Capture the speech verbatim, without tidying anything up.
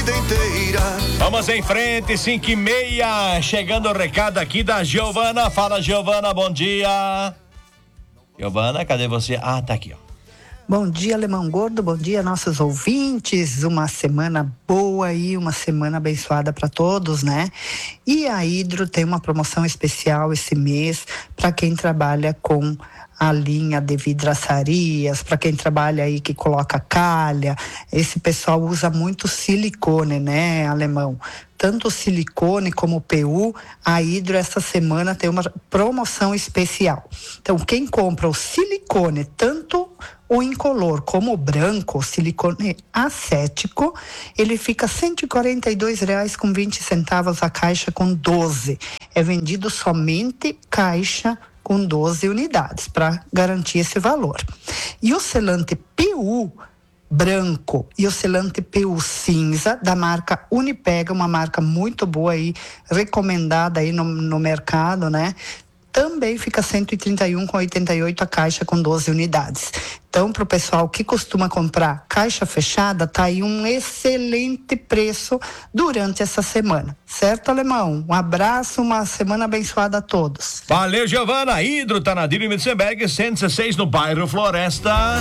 vida inteira. Vamos em frente, cinco e meia, chegando o recado aqui da Giovana. Fala, Giovana, bom dia. Giovana, cadê você? Ah, tá aqui, ó. Bom dia, Alemão Gordo, bom dia, nossos ouvintes. Uma semana boa aí, uma semana abençoada para todos, né? E a Hidro tem uma promoção especial esse mês para quem trabalha com a linha de vidraçarias, para quem trabalha aí que coloca calha. Esse pessoal usa muito silicone, né, Alemão? Tanto o silicone como o P U, a Hidro essa semana tem uma promoção especial. Então, quem compra o silicone, tanto o incolor como o branco, o silicone acético, ele fica cento e quarenta e dois reais com vinte centavos a caixa com doze. É vendido somente caixa com doze unidades, para garantir esse valor. E o selante P U branco e o selante P U cinza da marca Unipega, uma marca muito boa aí, recomendada aí no, no mercado, né? Também fica cento e trinta e um com oitenta e oito a caixa com doze unidades. Então, para o pessoal que costuma comprar caixa fechada, tá aí um excelente preço durante essa semana. Certo, Alemão? Um abraço, uma semana abençoada a todos. Valeu, Giovana. Hidro tá na Dino Mitzenberg, cento e dezesseis no bairro Floresta.